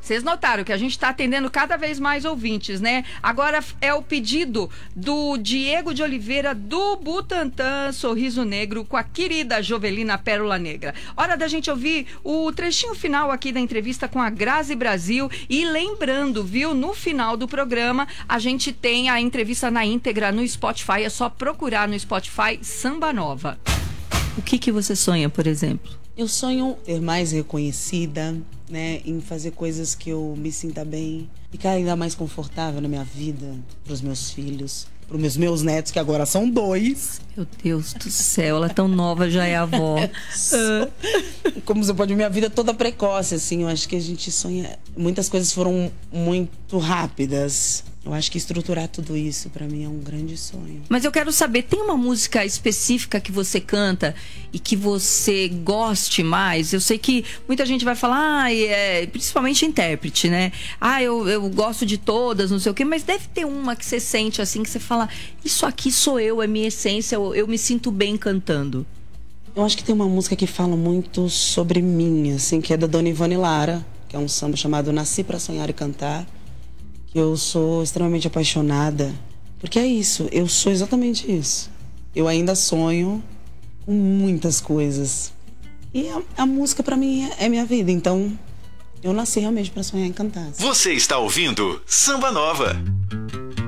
Vocês notaram que a gente está atendendo cada vez mais ouvintes, né? Agora é o pedido do Diego de Oliveira, do Butantã, Sorriso Negro, com a querida Jovelina Pérola Negra. Hora da gente ouvir o trechinho final aqui da entrevista com a Grazi Brasil. E lembrando, viu, no final do programa, a gente tem a entrevista na íntegra no Spotify. É só procurar no Spotify Samba Nova. O que você sonha, por exemplo? Eu sonho ser mais reconhecida, né, em fazer coisas que eu me sinta bem, ficar ainda mais confortável na minha vida, pros meus filhos, pros meus netos, que agora são 2. Meu Deus do céu, ela é tão nova, já é avó. Como você pode ver, minha vida toda precoce, assim, eu acho que a gente sonha... Muitas coisas foram muito rápidas. Eu acho que estruturar tudo isso, pra mim, é um grande sonho. Mas eu quero saber, tem uma música específica que você canta e que você goste mais? Eu sei que muita gente vai falar, principalmente intérprete, né? Eu gosto de todas, não sei o quê, mas deve ter uma que você sente assim, que você fala, isso aqui sou eu, é minha essência, eu me sinto bem cantando. Eu acho que tem uma música que fala muito sobre mim, assim, que é da Dona Ivone Lara, que é um samba chamado Nasci Pra Sonhar e Cantar, que eu sou extremamente apaixonada, porque é isso, eu sou exatamente isso. Eu ainda sonho com muitas coisas. E a música pra mim é minha vida, então eu nasci realmente pra sonhar e cantar. Você está ouvindo Samba Nova.